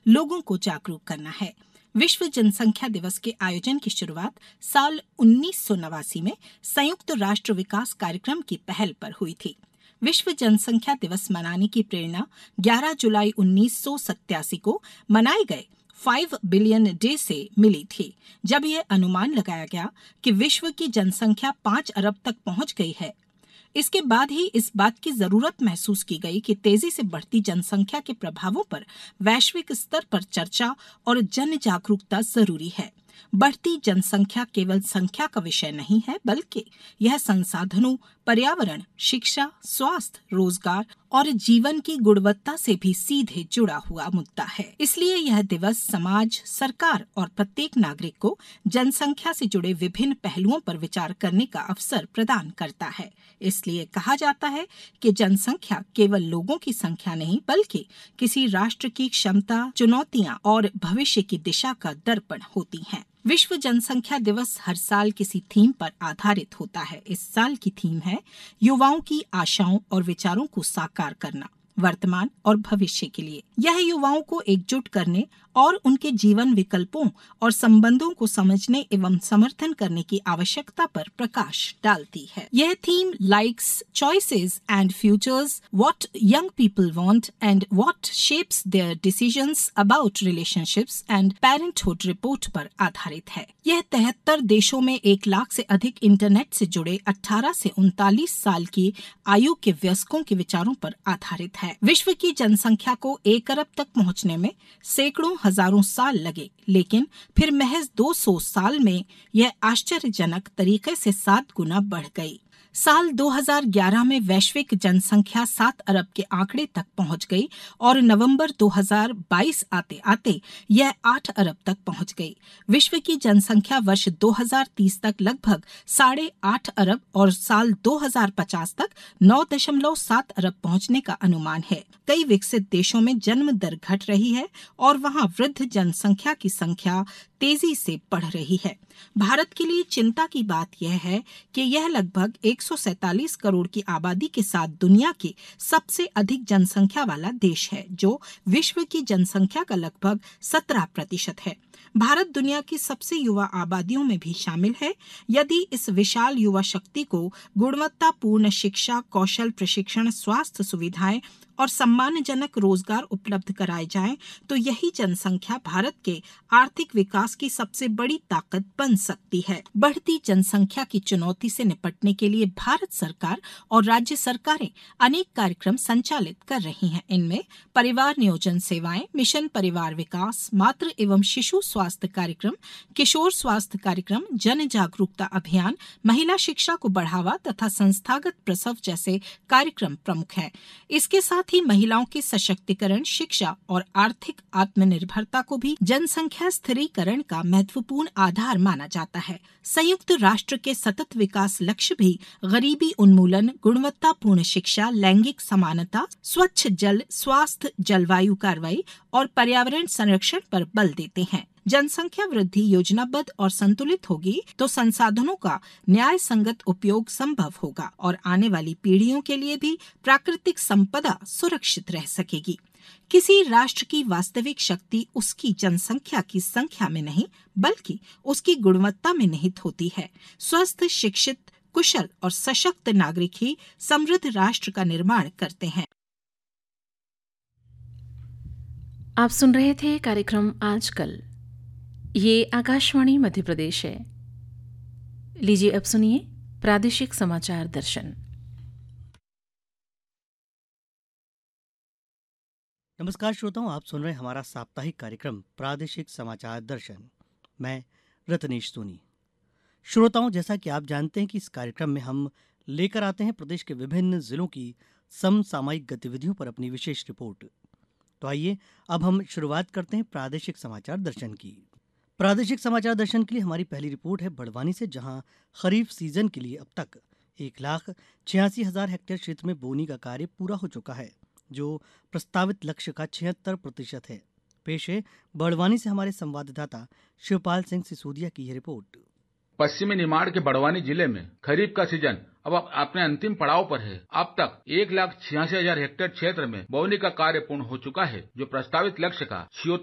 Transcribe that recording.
लोगों को जागरूक करना है। विश्व जनसंख्या दिवस के आयोजन की शुरुआत साल 1989 में संयुक्त राष्ट्र विकास कार्यक्रम की पहल पर हुई थी। विश्व जनसंख्या दिवस मनाने की प्रेरणा 11 जुलाई 1987 को मनाए गए 5 बिलियन डे से मिली थी, जब यह अनुमान लगाया गया कि विश्व की जनसंख्या 5 अरब तक पहुंच गई है। इसके बाद ही इस बात की जरूरत महसूस की गई कि तेजी से बढ़ती जनसंख्या के प्रभावों पर वैश्विक स्तर पर चर्चा और जन जागरूकता जरूरी है। बढ़ती जनसंख्या केवल संख्या का विषय नहीं है, बल्कि यह संसाधनों, पर्यावरण, शिक्षा, स्वास्थ्य, रोजगार और जीवन की गुणवत्ता से भी सीधे जुड़ा हुआ मुद्दा है। इसलिए यह दिवस समाज, सरकार और प्रत्येक नागरिक को जनसंख्या से जुड़े विभिन्न पहलुओं पर विचार करने का अवसर प्रदान करता है। इसलिए कहा जाता है कि जनसंख्या केवल लोगों की संख्या नहीं, बल्कि किसी राष्ट्र की क्षमता, चुनौतियां और भविष्य की दिशा का दर्पण होती हैं। विश्व जनसंख्या दिवस हर साल किसी थीम पर आधारित होता है। इस साल की थीम है युवाओं की आशाओं और विचारों को साकार करना, वर्तमान और भविष्य के लिए। यह युवाओं को एकजुट करने और उनके जीवन विकल्पों और संबंधों को समझने एवं समर्थन करने की आवश्यकता पर प्रकाश डालती है। यह theme likes, choices and futures, what young people want and what shapes their decisions about relationships and parenthood report पर आधारित है। यह 73 देशों में 1 लाख से अधिक इंटरनेट से जुड़े 18 से 39 साल की आयु के वयस्कों के विचारों पर आधारित है। विश्व की जनसंख्या को 1 अरब तक पहुंचने में सैकड़ों हजारों साल लगे, लेकिन फिर महज 200 साल में यह आश्चर्यजनक तरीके से 7 गुना बढ़ गई। साल 2011 में वैश्विक जनसंख्या 7 अरब के आंकड़े तक पहुंच गई और नवंबर 2022 आते आते यह 8 अरब तक पहुंच गई। विश्व की जनसंख्या वर्ष 2030 तक लगभग 8.5 अरब और साल 2050 तक 9.7 अरब पहुंचने का अनुमान है। कई विकसित देशों में जन्म दर घट रही है और वहां वृद्ध जनसंख्या की संख्या तेजी से बढ़ रही है। भारत के लिए चिंता की बात यह है कि यह लगभग 147 करोड़ की आबादी के साथ दुनिया के सबसे अधिक जनसंख्या वाला देश है, जो विश्व की जनसंख्या का लगभग 17% है। भारत दुनिया की सबसे युवा आबादियों में भी शामिल है। यदि इस विशाल युवा शक्ति को गुणवत्तापूर्ण शिक्षा, कौशल प्रशिक्षण, स्वास्थ्य सुविधाएं और सम्मानजनक रोजगार उपलब्ध कराए जाएं, तो यही जनसंख्या भारत के आर्थिक विकास की सबसे बड़ी ताकत बन सकती है। बढ़ती जनसंख्या की चुनौती से निपटने के लिए भारत सरकार और राज्य सरकारें अनेक कार्यक्रम संचालित कर रही हैं। इनमें परिवार नियोजन सेवाएं, मिशन परिवार विकास, मातृ एवं शिशु स्वास्थ्य कार्यक्रम, किशोर स्वास्थ्य कार्यक्रम, जन जागरूकता अभियान, महिला शिक्षा को बढ़ावा तथा संस्थागत प्रसव जैसे कार्यक्रम प्रमुख हैं। इसके साथ ही महिलाओं के सशक्तिकरण, शिक्षा और आर्थिक आत्मनिर्भरता को भी जनसंख्या स्थिरीकरण का महत्वपूर्ण आधार माना जाता है। संयुक्त राष्ट्र के सतत विकास लक्ष्य भी गरीबी उन्मूलन, गुणवत्तापूर्ण शिक्षा, लैंगिक समानता, स्वच्छ जल, स्वास्थ्य, जलवायु कार्रवाई और पर्यावरण संरक्षण पर बल देते हैं। जनसंख्या वृद्धि योजनाबद्ध और संतुलित होगी तो संसाधनों का न्याय संगत उपयोग संभव होगा और आने वाली पीढ़ियों के लिए भी प्राकृतिक संपदा सुरक्षित रह सकेगी। किसी राष्ट्र की वास्तविक शक्ति उसकी जनसंख्या की संख्या में नहीं, बल्कि उसकी गुणवत्ता में निहित होती है। स्वस्थ, शिक्षित, कुशल और सशक्त नागरिक ही समृद्ध राष्ट्र का निर्माण करते हैं। आप सुन रहे थे कार्यक्रम आजकल। ये आकाशवाणी मध्य प्रदेश है। लीजिए अब सुनिए प्रादेशिक समाचार दर्शन। नमस्कार श्रोताओं, आप सुन रहे हैं हमारा साप्ताहिक कार्यक्रम प्रादेशिक समाचार दर्शन। मैं रत्नेश सोनी। श्रोताओं, जैसा कि आप जानते हैं कि इस कार्यक्रम में हम लेकर आते हैं प्रदेश के विभिन्न जिलों की समसामयिक गतिविधियों पर अपनी विशेष रिपोर्ट। तो आइए अब हम शुरुआत करते हैं प्रादेशिक समाचार दर्शन की। प्रादेशिक समाचार दर्शन के लिए हमारी पहली रिपोर्ट है बड़वानी से, जहां खरीफ सीजन के लिए अब तक 1,86,000 हेक्टेयर क्षेत्र में बोनी का कार्य पूरा हो चुका है, जो प्रस्तावित लक्ष्य का 76% है। पेश है बड़वानी से हमारे संवाददाता शिवपाल सिंह सिसोदिया की यह रिपोर्ट। पश्चिमी निमाड़ के बड़वानी जिले में खरीफ का सीजन अब अपने अंतिम पड़ाव पर है। अब तक 1,86,000 हेक्टेयर क्षेत्र में बोवनी का कार्य पूर्ण हो चुका है, जो प्रस्तावित लक्ष्य का